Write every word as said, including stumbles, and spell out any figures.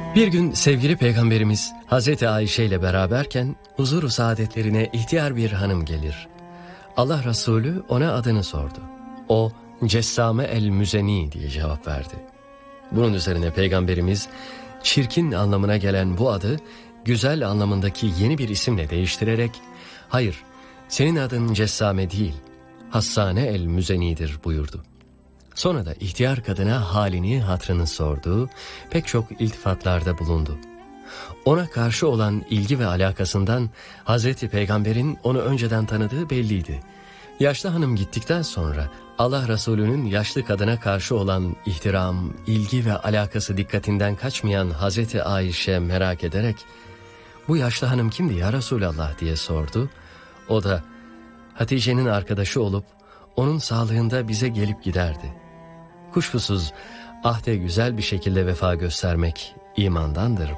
Bir gün sevgili Peygamberimiz Hazreti Ayşe ile beraberken huzur-u saadetlerine ihtiyar bir hanım gelir. Allah Resulü ona adını sordu. O Cessame el-Müzeni diye cevap verdi. Bunun üzerine Peygamberimiz çirkin anlamına gelen bu adı güzel anlamındaki yeni bir isimle değiştirerek hayır senin adın Cessame değil Hassane el-Müzeni'dir buyurdu. Sonra da ihtiyar kadına halini hatrını sordu, pek çok iltifatlarda bulundu. Ona karşı olan ilgi ve alakasından Hazreti Peygamber'in onu önceden tanıdığı belliydi. Yaşlı hanım gittikten sonra Allah Resulü'nün yaşlı kadına karşı olan ihtiram, ilgi ve alakası dikkatinden kaçmayan Hazreti Ayşe merak ederek "Bu yaşlı hanım kimdi ya Resulallah?" diye sordu. O da Hatice'nin arkadaşı olup onun sağlığında bize gelip giderdi. Kuşkusuz ahde güzel bir şekilde vefa göstermek imandandır